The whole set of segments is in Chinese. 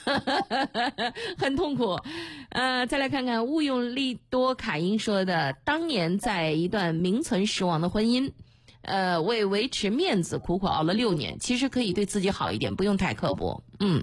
很痛苦。再来看看误用利多卡因说的，当年在一段名存实亡的婚姻，为维持面子苦苦熬了6年，其实可以对自己好一点，不用太刻薄。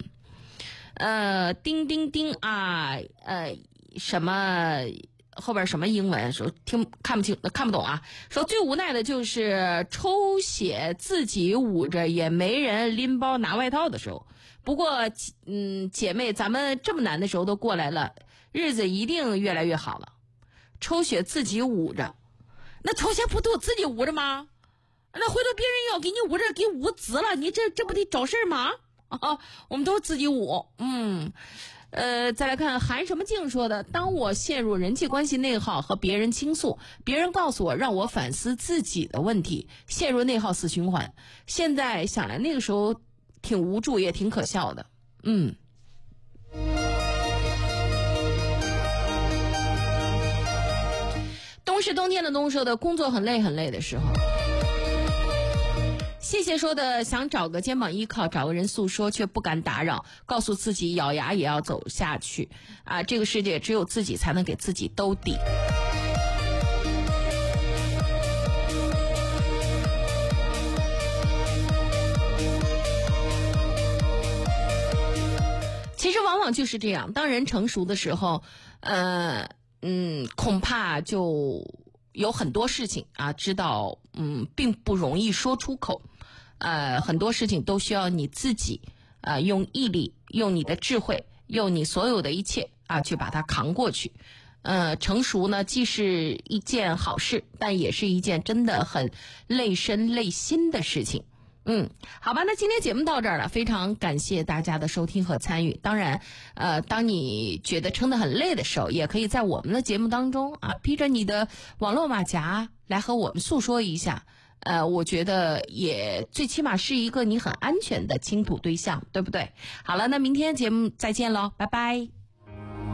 叮叮叮啊，什么后边什么英文说看不懂啊。说最无奈的就是抽血自己捂着也没人拎包拿外套的时候。不过姐妹，咱们这么难的时候都过来了，日子一定越来越好了。抽血自己捂着，那抽血不都自己捂着吗？那回头别人要给你捂着，给捂紫了，你这不得找事吗？我们都是自己捂。再来看韩什么静说的，当我陷入人际关系内耗和别人倾诉，别人告诉我让我反思自己的问题，陷入内耗死循环。现在想来那个时候挺无助也挺可笑的。冬是冬天的冬说的，工作很累很累的时候。谢谢说的，想找个肩膀依靠，找个人诉说，却不敢打扰，告诉自己咬牙也要走下去啊！这个世界只有自己才能给自己兜底。其实往往就是这样，当人成熟的时候，恐怕就有很多事情啊，知道并不容易说出口。很多事情都需要你自己用毅力，用你的智慧，用你所有的一切去把它扛过去。成熟呢既是一件好事，但也是一件真的很累身累心的事情。好吧，那今天节目到这儿了，非常感谢大家的收听和参与。当然当你觉得撑得很累的时候，也可以在我们的节目当中披着你的网络马甲来和我们诉说一下。我觉得也最起码是一个你很安全的倾吐对象，对不对？好了，那明天节目再见喽，拜拜。